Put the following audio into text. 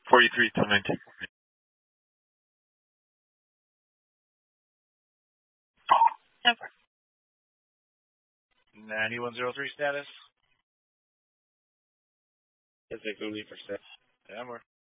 43 to 19. 9103 status. Is it Google for status? Yeah,